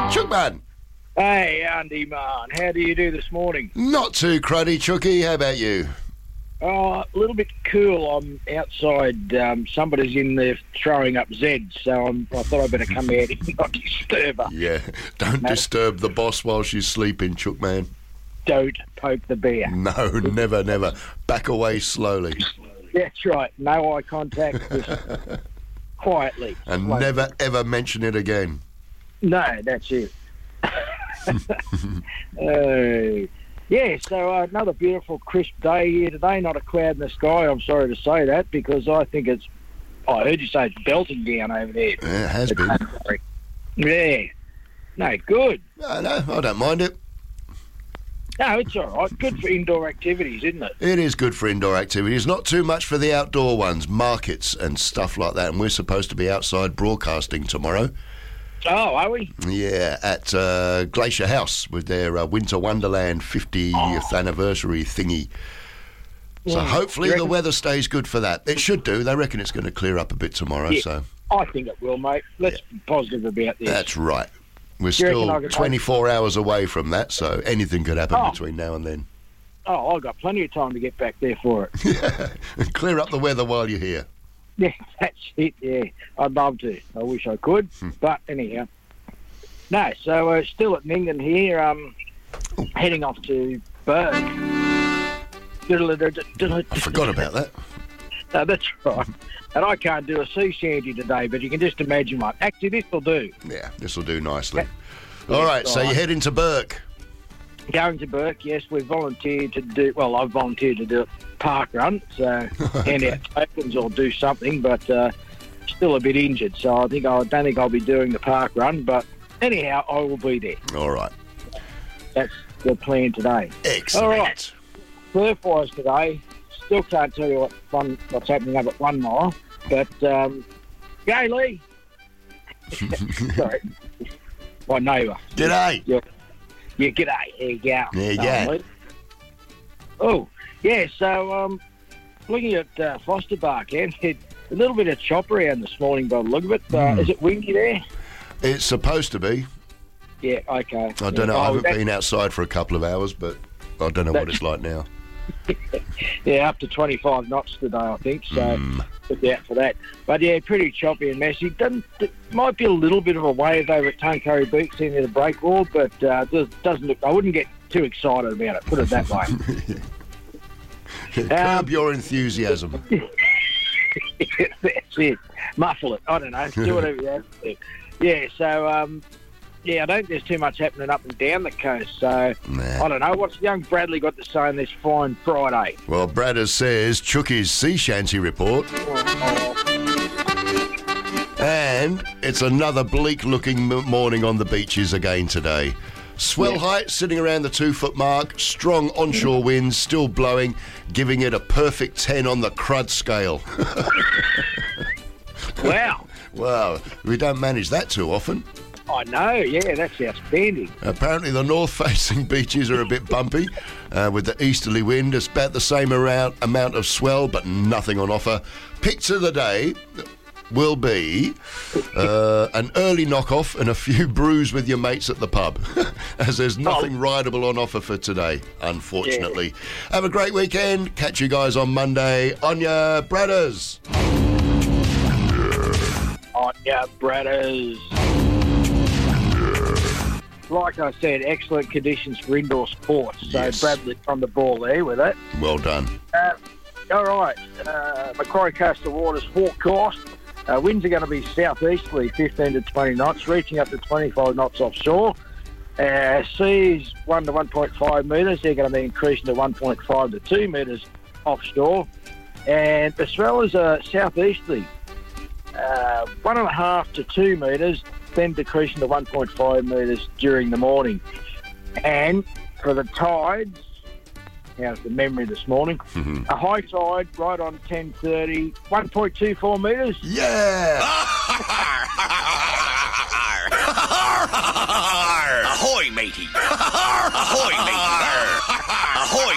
Chookman. Hey, Andy, man. How do you do this morning? Not too cruddy, Chookie. How about you? A little bit cool. I'm outside. Somebody's in there throwing up Zeds, so I thought I'd better come out and not disturb her. Yeah, don't disturb the boss while she's sleeping, Chookman. Don't poke the bear. No, never, never. Back away slowly. That's right. No eye contact. Just quietly. And never, ever mention it again. No, that's it. Yeah, so another beautiful crisp day here today. Not a cloud in the sky. I'm sorry to say that because I think it's... I heard you say it's belting down over there. Yeah, it has been. Yeah. No, good. No, I don't mind it. No, it's all right. Good for indoor activities, isn't it? It is good for indoor activities. Not too much for the outdoor ones, markets and stuff like that. And we're supposed to be outside broadcasting tomorrow. Oh, are we? Yeah, at Glacier House with their Winter Wonderland 50th anniversary thingy. So hopefully the weather stays good for that. It should do. They reckon it's going to clear up a bit tomorrow. Yeah, so I think it will, mate. Let's be positive about this. That's right. We're still 24 hours away from that, so anything could happen between now and then. Oh, I've got plenty of time to get back there for it. Yeah, clear up the weather while you're here. Yeah, that's it, yeah. I'd love to. I wish I could. But anyhow. No, so still at Ningdon here, heading off to Berg. I forgot about that. No, that's right. And I can't do a sea shanty today, but you can just imagine one. Actually, this will do. Yeah, this will do nicely. All right, so you're heading to Burke. Going to Burke, yes. We've volunteered to do... Well, I've volunteered to do a park run, so hand out tokens or do something, but still a bit injured, so I don't think I'll be doing the park run, but anyhow, I will be there. All right. That's the plan today. Excellent. All right. Surf-wise today, still can't tell you what's happening up at 1 Mile, but go Lee. Sorry. My neighbour. G'day. Yeah, g'day. There you go. There you go. Oh, yeah, so looking at Foster Bark, and a little bit of chop around this morning by the look of it. Is it windy there? It's supposed to be. Yeah, okay. I don't know. I haven't been outside for a couple of hours, but I don't know what it's like now. Yeah, up to 25 knots today, I think, so look out for that. But yeah, pretty choppy and messy. It might be a little bit of a wave over at Tuncurry Beach near the breakwall, but doesn't look... I wouldn't get too excited about it, put it that way. Curb your enthusiasm. That's it. Muffle it. I don't know. Do whatever you have to do. Yeah, so, I don't think there's too much happening up and down the coast, so I don't know. What's young Bradley got to say on this fine Friday? Well, Bradders says Chookie's sea shanty report. And it's another bleak-looking morning on the beaches again today. Swell height sitting around the 2-foot mark, strong onshore winds still blowing, giving it a perfect 10 on the crud scale. Wow. Wow, we don't manage that too often. I know, yeah, that's outstanding. Apparently the north-facing beaches are a bit bumpy with the easterly wind. It's about the same amount of swell, but nothing on offer. Picture of the day will be an early knock-off and a few brews with your mates at the pub, as there's nothing rideable on offer for today, unfortunately. Yeah. Have a great weekend. Catch you guys on Monday. On ya, Bradders. On ya, Bradders. Like I said, excellent conditions for indoor sports. So Yes. Bradley on the ball there with it. Well done. All right, Macquarie Coastal Waters forecast. Winds are going to be southeasterly, 15 to 20 knots, reaching up to 25 knots offshore. Seas 1 to 1.5 metres. They're going to be increasing to 1.5 to 2 metres offshore. And the swells are southeasterly, 1.5 to 2 metres, then decreasing to 1.5 metres during the morning. And for the tides, how's the memory this morning? A high tide right on 10:30, 1.24 metres. Yeah! Ahoy, matey! Ahoy, matey! Ahoy,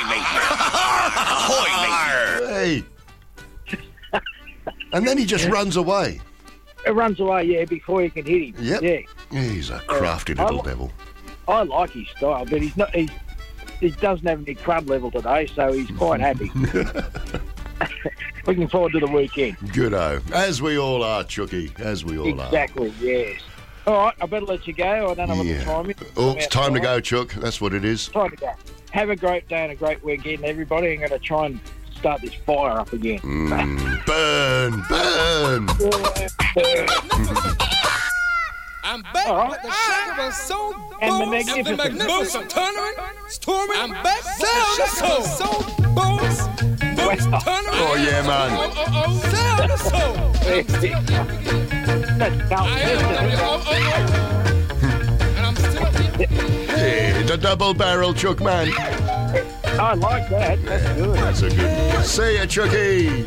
matey! Ahoy, matey! Hey! And then he just runs away. It runs away, before you can hit him. Yep. Yeah. He's a crafty little devil. I like his style, but he doesn't have any crud level today, so he's quite happy. Looking forward to the weekend. Good-o. As we all are, Chooky. As we all are. Exactly, yes. All right, I better let you go. I don't know what the time is. Oh, it's time to go, Chook. That's what it is. Time to go. Have a great day and a great weekend, everybody. I'm going to try and start this fire up again. Burn! I'm back with the shock of a soul And the magnificent thundering, storming. I'm back sound of soul bones. Oh, yeah, man. Sound of soul. That's And I'm still. Yeah, the double barrel, Chook, man. I like that. That's good. That's a good. See ya, Chooky.